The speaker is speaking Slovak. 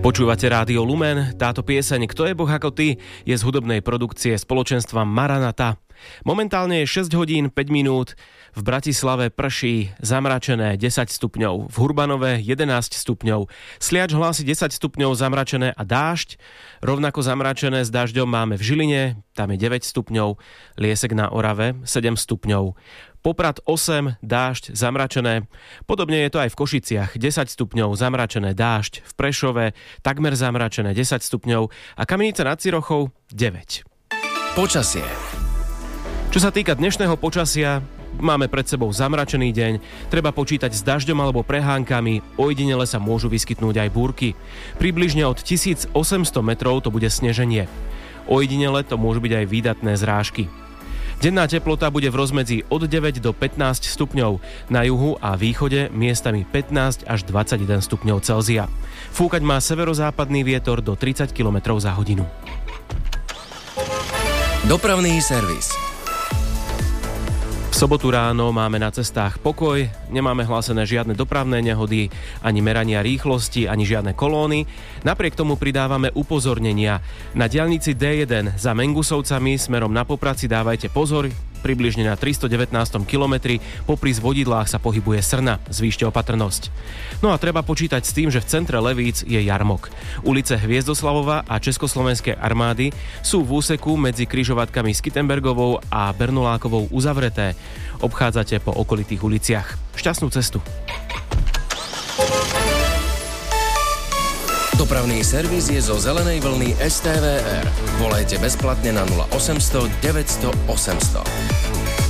Počúvate Rádio Lumen, táto pieseň Kto je Boh ako ty je z hudobnej produkcie spoločenstva Maranata. Momentálne je 6 hodín 5 minút, v Bratislave prší, zamračené 10 stupňov, v Hurbanove 11 stupňov, Sliač hlási 10 stupňov zamračené a dážď, rovnako zamračené s dažďom máme v Žiline, tam je 9 stupňov, Liesek na Orave 7 stupňov. Poprad 8, dážď, zamračené. Podobne je to aj v Košiciach, 10 stupňov, zamračené, dážď. V Prešove takmer zamračené, 10 stupňov a Kamenice nad Cirochou 9. Počasie. Čo sa týka dnešného počasia, máme pred sebou zamračený deň, treba počítať s dažďom alebo prehánkami, ojedinele sa môžu vyskytnúť aj búrky. Približne od 1800 metrov to bude sneženie. Ojedinele to môžu byť aj výdatné zrážky. Denná teplota bude v rozmedzi od 9 do 15 stupňov, na juhu a východe miestami 15 až 21 stupňov Celzia. Fúkať má severozápadný vietor do 30 km za hodinu. Dopravný servis. V sobotu ráno máme na cestách pokoj, nemáme hlásené žiadne dopravné nehody, ani merania rýchlosti, ani žiadne kolóny. Napriek tomu pridávame upozornenia. Na diaľnici D1 za Mengusovcami smerom na Poprad si dávajte pozor, približne na 319. kilometri popri zvodidlách sa pohybuje srna, zvýšte opatrnosť. No a treba počítať s tým, že v centre Levíc je jarmok. Ulice Hviezdoslavova a Československej armády sú v úseku medzi križovatkami Skyttenbergovou a Bernolákovou uzavreté. Obchádzate po okolitých uliciach. Šťastnú cestu. Dopravný servis je zo zelenej vlny STVR. Volajte bezplatne na 0800 900 800.